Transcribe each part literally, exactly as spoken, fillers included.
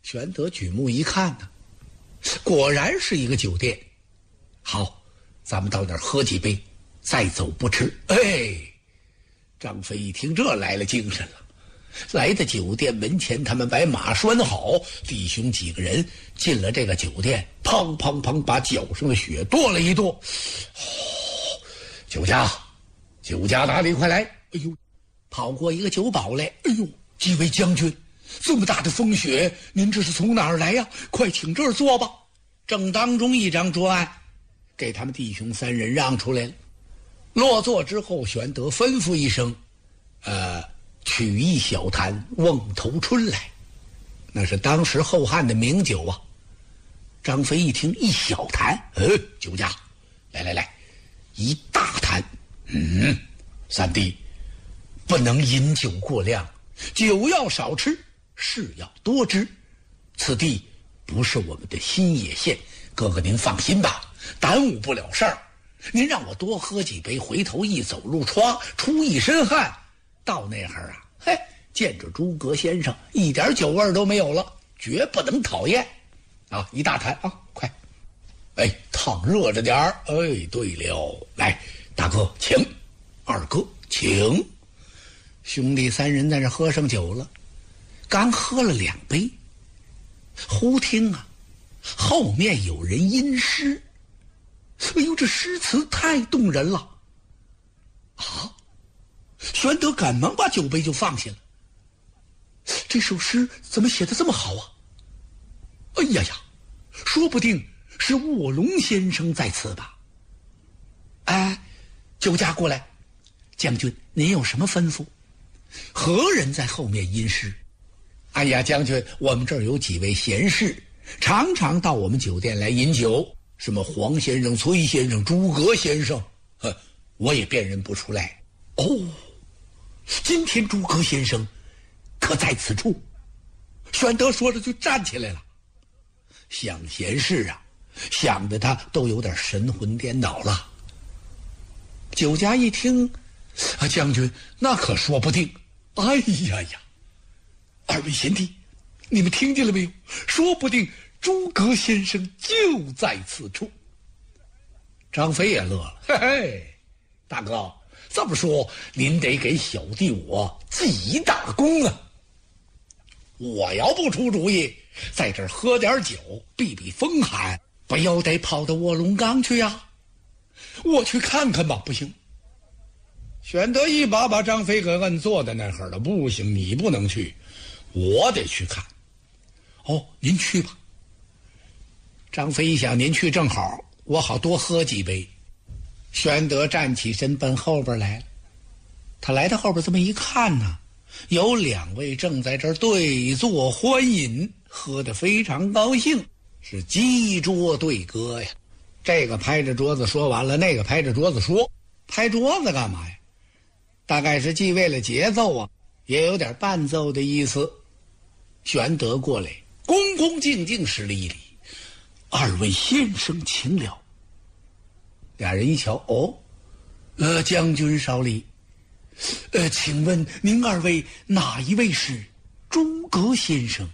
玄德举目一看呢，果然是一个酒店。好，咱们到那儿喝几杯，再走不迟。哎，张飞一听这来了精神了，来到酒店门前，他们把马拴好，弟兄几个人进了这个酒店，砰砰砰把脚上的血跺了一跺。哦，酒家，酒家哪里，快来！哎呦，跑过一个酒保来。哎呦，几位将军，这么大的风雪，您这是从哪儿来呀？快请这儿坐吧。正当中一张桌案，给他们弟兄三人让出来了。落座之后，玄德吩咐一声，呃取一小坛瓮头春来，那是当时后汉的名酒啊。张飞一听一小坛，呃酒家，来来来，一大坛。嗯，三弟不能饮酒过量，酒要少吃，事要多知。此地不是我们的新野县，哥哥您放心吧，耽误不了事儿。您让我多喝几杯，回头一走路歘出一身汗，到那会儿啊，嘿，见着诸葛先生一点酒味都没有了，绝不能讨厌啊！一大坛啊，快！哎，烫热着点儿。哎，对了，来，大哥请，二哥请。兄弟三人在这喝上酒了，刚喝了两杯，忽听啊，后面有人吟诗。哎呦，这诗词太动人了啊！玄德赶忙把酒杯就放下了。这首诗怎么写得这么好啊？哎呀呀，说不定是卧龙先生在此吧？哎，酒家过来，将军您有什么吩咐？何人在后面吟诗？哎呀，将军，我们这儿有几位贤士，常常到我们酒店来饮酒，什么黄先生、崔先生、诸葛先生，呵，我也辨认不出来。哦，今天诸葛先生可在此处？玄德说着就站起来了。想贤士啊，想得他都有点神魂颠倒了。酒家一听，啊，将军那可说不定。哎呀呀，二位贤弟，你们听见了没有？说不定诸葛先生就在此处。张飞也乐了，嘿嘿，大哥，这么说您得给小弟我记一大功啊！我要不出主意，在这儿喝点酒，避避风寒，不要得跑到卧龙岗去呀！我去看看吧。不行，玄德一把把张飞给摁坐在那儿了。不行，你不能去，我得去看。哦，您去吧。张飞一想，您去正好，我好多喝几杯。玄德站起身奔后边来了。他来到后边这么一看呢，有两位正在这儿对坐欢饮，喝得非常高兴，是击桌对歌呀。这个拍着桌子说完了，那个拍着桌子说。拍桌子干嘛呀？大概是既为了节奏啊，也有点伴奏的意思。玄德过来恭恭敬敬施了一礼，二位先生请了。俩人一瞧，哦，呃，将军少礼。呃，请问您二位哪一位是诸葛先生？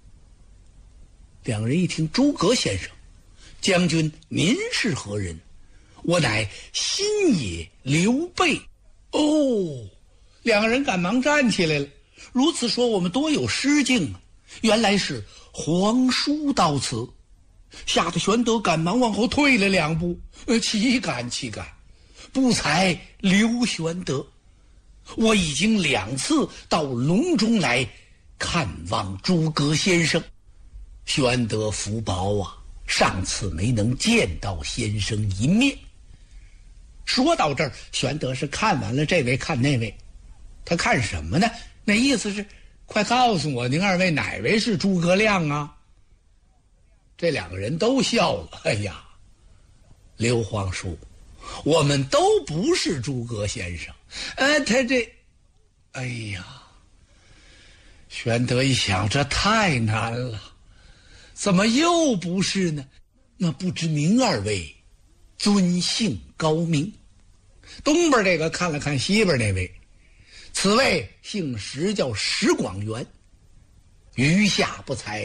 两人一听诸葛先生，将军您是何人？我乃新野刘备。哦，两个人赶忙站起来了。如此说，我们多有失敬啊！原来是皇叔到此。吓得玄德赶忙往后退了两步，呃，岂敢岂敢！不才刘玄德，我已经两次到隆中来看望诸葛先生，玄德福薄啊，上次没能见到先生一面。说到这儿，玄德是看完了这位看那位，他看什么呢？那意思是，快告诉我，您二位哪位是诸葛亮啊？这两个人都笑了。哎呀，刘皇叔，我们都不是诸葛先生。呃，他这，哎呀，玄德一想，这太难了，怎么又不是呢？那不知您二位尊姓高明？东边这个看了看西边那位，此位姓石，叫石广元，余下不才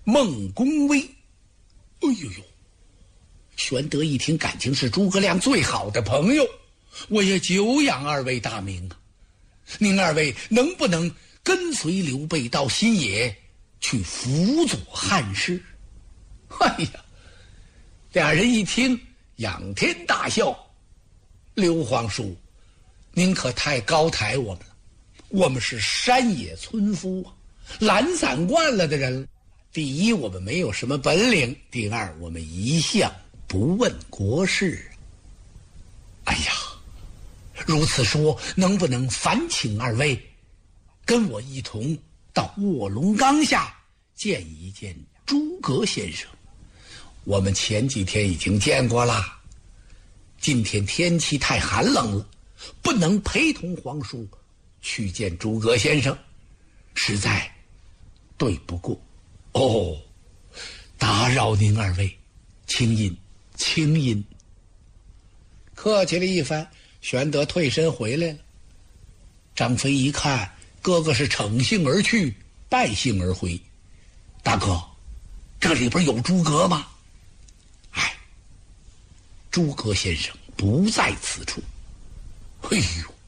孟公威。哎呦呦！玄德一听，感情是诸葛亮最好的朋友，我也久仰二位大名啊！您二位能不能跟随刘备到新野去辅佐汉室？哎呀，俩人一听，仰天大笑。刘皇叔，您可太高抬我们了，我们是山野村夫啊，懒散惯了的人。第一，我们没有什么本领；第二，我们一向不问国事。哎呀，如此说，能不能烦请二位跟我一同到卧龙岗下见一见诸葛先生？我们前几天已经见过了，今天天气太寒冷了，不能陪同皇叔去见诸葛先生，实在对不过。哦，打扰您二位，请引，请引。客气了一番，玄德退身回来了。张飞一看，哥哥是乘兴而去，败兴而回。大哥，这里边有诸葛吗？哎，诸葛先生不在此处。哎呦！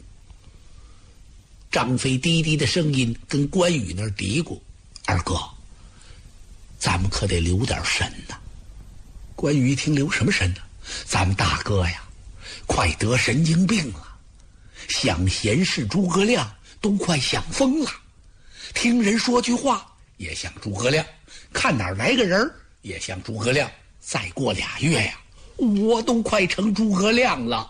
张飞低低的声音跟关羽那儿嘀咕：“二哥，咱们可得留点神呐。”关羽一听，留什么神呢？咱们大哥呀，快得神经病了，想闲视诸葛亮都快想疯了，听人说句话也像诸葛亮，看哪儿来个人也像诸葛亮。再过俩月呀，我都快成诸葛亮了。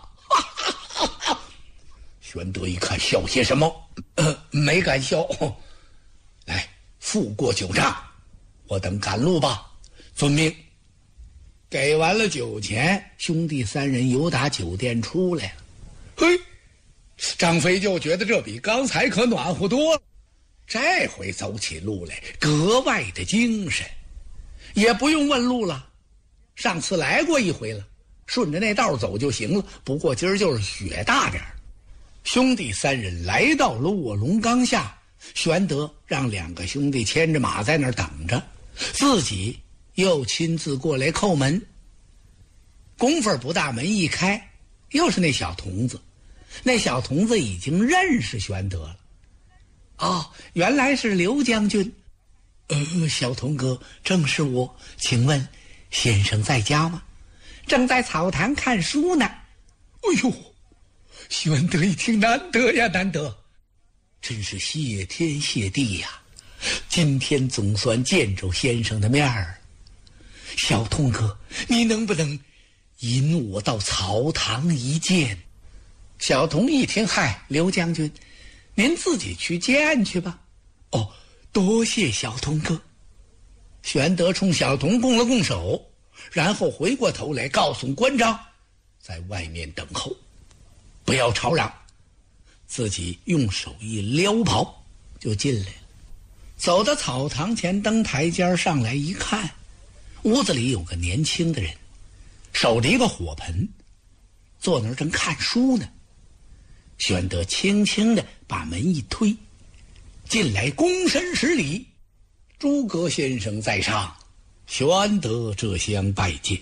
玄德一看，笑些什么？呃，没敢笑。来，付过酒账，我等赶路吧。遵命。给完了酒钱，兄弟三人由打酒店出来了。嘿，张飞就觉得这比刚才可暖和多了，这回走起路来格外的精神，也不用问路了，上次来过一回了，顺着那道走就行了。不过今儿就是雪大点儿。兄弟三人来到了卧龙岗下，玄德让两个兄弟牵着马在那儿等着，自己又亲自过来叩门。功夫不大，门一开，又是那小童子。那小童子已经认识玄德了。哦，原来是刘将军。呃，小童哥，正是我，请问先生在家吗？正在草堂看书呢。哎呦，玄德一听，难得呀，难得，真是谢天谢地呀！今天总算见着先生的面儿。小童哥，你能不能引我到草堂一见？小童一听，嗨，刘将军，您自己去见去吧。哦，多谢小童哥。玄德冲小童拱了拱手，然后回过头来告诉关张，在外面等候，不要吵嚷。自己用手一撩袍就进来了。走到草堂前，登台阶上来一看，屋子里有个年轻的人，守着一个火盆，坐那儿正看书呢。玄德轻轻地把门一推，进来躬身施礼：“诸葛先生在上，玄德这厢拜见。”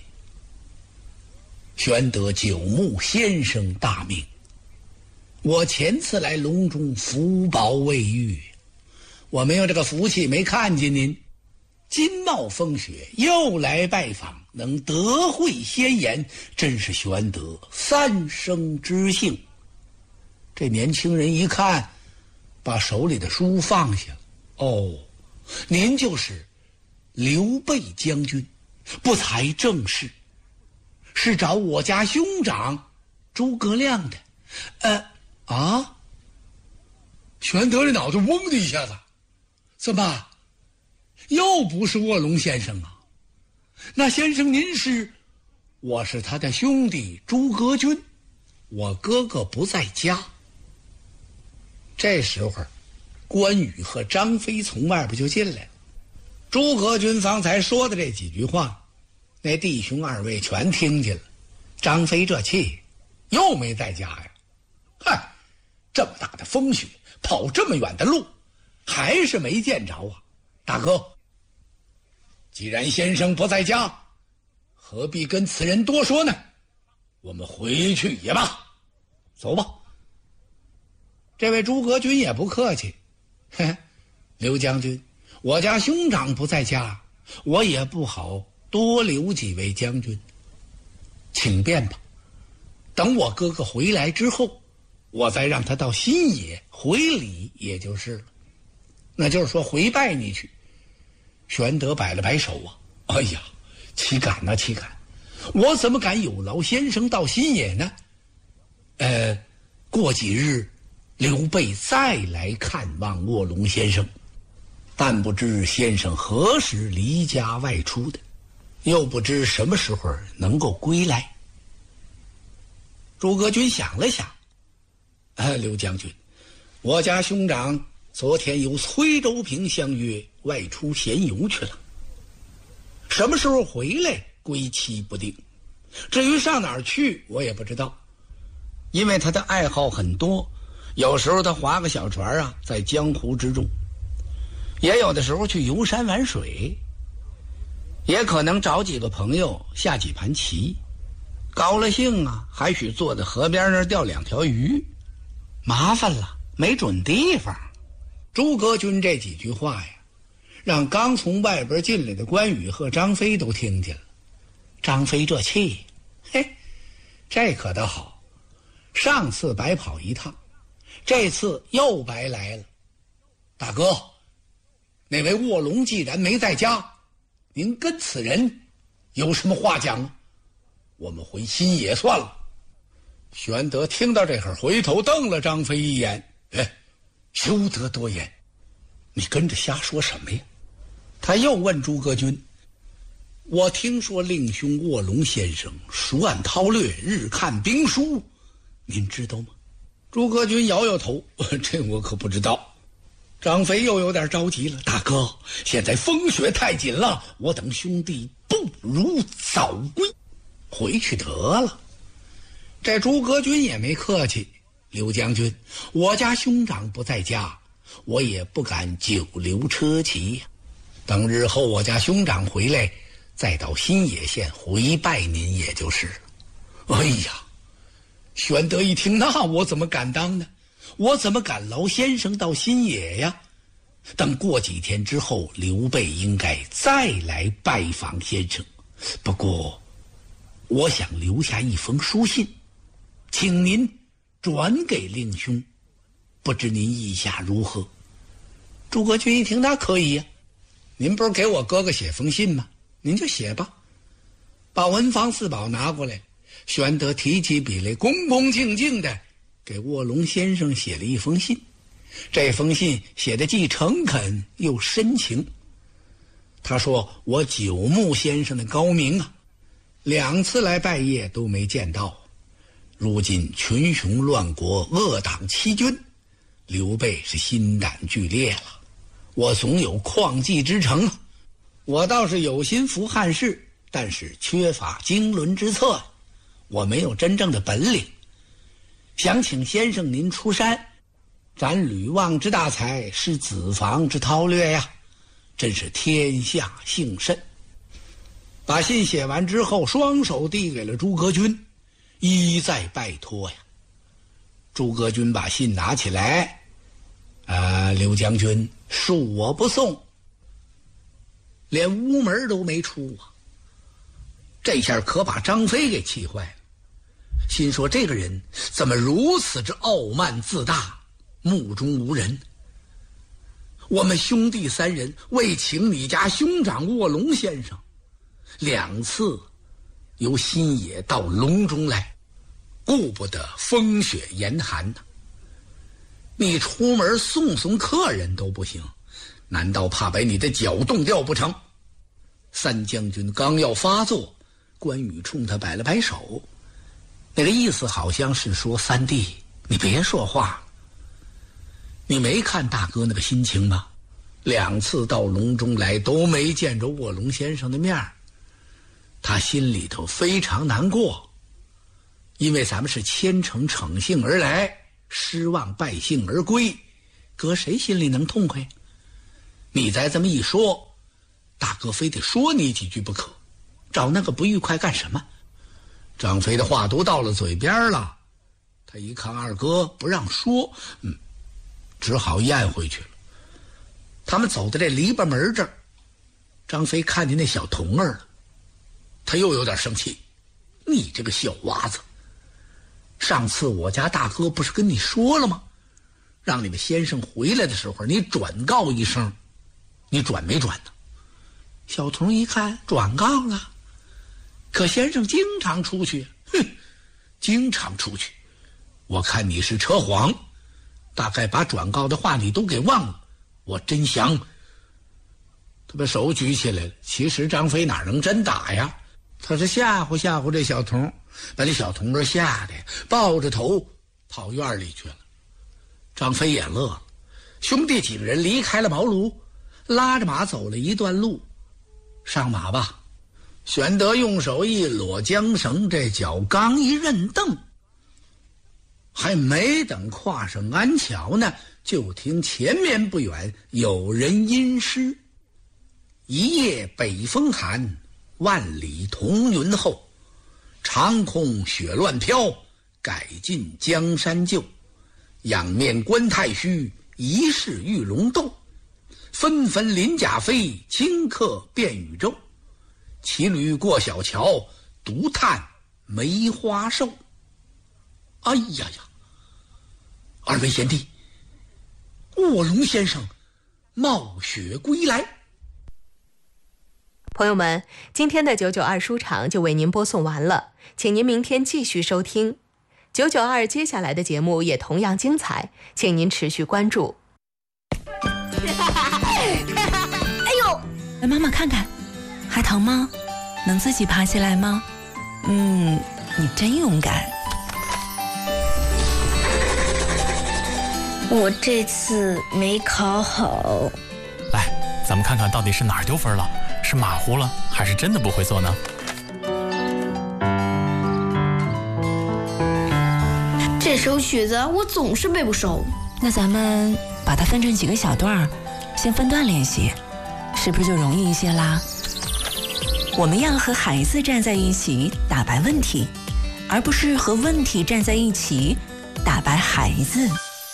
玄德久慕先生大名，我前次来隆中福保未遇，我没有这个福气，没看见您。今冒风雪又来拜访，能得会先言，真是玄德三生之幸。这年轻人一看，把手里的书放下了。哦，您就是刘备将军，不才正是，是找我家兄长诸葛亮的。呃啊！玄德的脑子嗡的一下子，怎么又不是卧龙先生啊？那先生您是？我是他的兄弟诸葛均，我哥哥不在家。这时候关羽和张飞从外边就进来了。诸葛均方才说的这几句话，那弟兄二位全听见了。张飞这气又没在家呀，嗨，这么大的风雪，跑这么远的路，还是没见着啊。大哥， 既然先生不在家，何必跟此人多说呢？我们回去也罢，走吧。这位诸葛均也不客气，嘿，刘将军，我家兄长不在家，我也不好多留几位将军，请便吧。等我哥哥回来之后，我再让他到新野回礼，也就是了。那就是说回拜你去。玄德摆了摆手啊，哎呀，岂敢呐、啊、岂敢！我怎么敢有劳先生到新野呢？呃，过几日刘备再来看望卧龙先生，但不知先生何时离家外出的，又不知什么时候能够归来。诸葛均想了想，啊，刘将军，我家兄长昨天由崔州平相约外出闲游去了，什么时候回来归期不定，至于上哪儿去我也不知道，因为他的爱好很多，有时候他划个小船啊，在江湖之中，也有的时候去游山玩水，也可能找几个朋友下几盘棋，高了兴啊，还许坐在河边那儿钓两条鱼，麻烦了，没准地方。诸葛均这几句话呀，让刚从外边进来的关羽和张飞都听见了。张飞这气，嘿，这可倒好，上次白跑一趟，这次又白来了。大哥，那位卧龙既然没在家，您跟此人有什么话讲啊？我们回新野算了。玄德听到这会儿，回头瞪了张飞一眼，哎，休得多言，你跟着瞎说什么呀？他又问诸葛均，我听说令兄卧龙先生熟谙韬略，日看兵书，您知道吗？诸葛均摇摇头，这我可不知道。张飞又有点着急了，大哥，现在风雪太紧了，我等兄弟不如早归，回去得了。这诸葛均也没客气，刘将军，我家兄长不在家，我也不敢久留车骑呀。等日后我家兄长回来，再到新野县回拜您，也就是了。哎呀，玄德一听，那我怎么敢当呢？我怎么敢劳先生到新野呀？等过几天之后，刘备应该再来拜访先生。不过，我想留下一封书信，请您转给令兄，不知您意下如何？诸葛均一听，那可以呀、啊，您不是给我哥哥写封信吗？您就写吧。把文房四宝拿过来，玄德提起笔来，恭恭敬敬的给卧龙先生写了一封信。这封信写得既诚恳又深情。他说，我久慕先生的高明啊，两次来拜谒都没见到，如今群雄乱国，恶党欺君，刘备是心胆俱裂了，我总有旷济之诚啊。我倒是有心服汉室，但是缺乏经纶之策，我没有真正的本领，想请先生您出山，咱吕望之大才，是子房之韬略呀，真是天下幸甚。把信写完之后，双手递给了诸葛均，一再拜托呀。诸葛均把信拿起来，啊，刘将军恕我不送，连屋门都没出啊。这下可把张飞给气坏了，心说这个人怎么如此之傲慢自大，目中无人。我们兄弟三人为请你家兄长卧龙先生，两次由新野到隆中来，顾不得风雪严寒呐、啊。你出门送送客人都不行，难道怕把你的脚冻掉不成？三将军刚要发作，关羽冲他摆了摆手，那个意思好像是说，三弟你别说话，你没看大哥那个心情吗？两次到隆中来都没见着卧龙先生的面，他心里头非常难过，因为咱们是虔诚诚信而来，失望败兴而归，搁谁心里能痛快？你再这么一说， 大哥非得说你几句不可，找那个不愉快干什么？张飞的话都到了嘴边了，他一看二哥不让说，嗯，只好咽回去了。他们走到这篱笆门这儿，张飞看见那小童儿了，他又有点生气。你这个小娃子，上次我家大哥不是跟你说了吗？让你们先生回来的时候你转告一声，你转没转呢？小童一看转告了，可先生经常出去。哼，经常出去，我看你是扯谎，大概把转告的话你都给忘了。我真想。他把手举起来了，其实张飞哪能真打呀，他是吓唬吓唬这小童，把这小童儿吓得抱着头跑院里去了。张飞也乐了，兄弟几个人离开了茅庐，拉着马走了一段路。上马吧。玄德用手一裸缰绳，这脚刚一韧蹬，还没等跨上鞍桥呢，就听前面不远有人吟诗：一夜北风寒，万里彤云后，长空雪乱飘，改尽江山旧。仰面观太虚，疑是玉龙斗。纷纷鳞甲飞，顷刻变宇宙。骑驴过小桥，独叹梅花瘦。哎呀呀！二位贤弟，卧龙先生冒雪归来。 朋友们，今天的九九二书场就为您播送完了，请您明天继续收听九九二接下来的节目也同样精彩，请您持续关注。 哎呦，来妈妈看看，还疼吗？能自己爬起来吗？嗯，你真勇敢。 我这次没考好。 来，咱们看看到底是哪儿丢分了，是马虎了，还是真的不会做呢？ 这首曲子我总是背不熟。 那咱们把它分成几个小段，先分段练习，是不是就容易一些啦？我们要和孩子站在一起打败问题，而不是和问题站在一起打败孩子。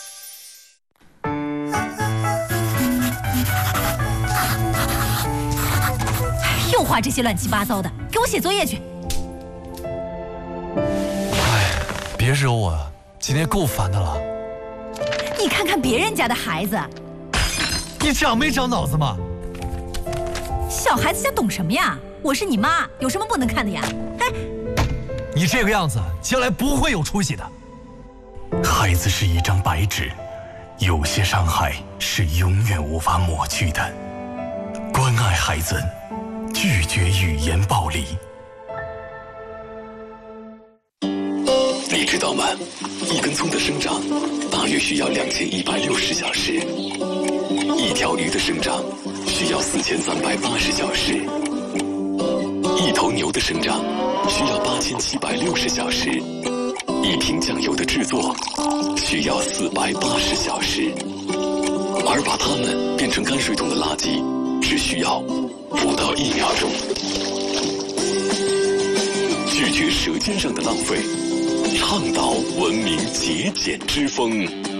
又画这些乱七八糟的，给我写作业去。 哎，别惹我啊，今天够烦的了。 你看看别人家的孩子， 你长没长脑子吗？ 小孩子家懂什么呀？我是你妈，有什么不能看的呀？哎， 你这个样子，将来不会有出息的。 孩子是一张白纸，有些伤害是永远无法抹去的。关爱孩子，拒绝语言暴力。你知道吗？一根葱的生长大约需要两千一百六十小时，一条鱼的生长需要四千三百八十小时，一头牛的生长需要八千七百六十小时，一瓶酱油的制作需要四百八十小时，而把它们变成泔水桶的垃圾只需要不到一秒钟。拒绝舌尖上的浪费，倡导文明节俭之风。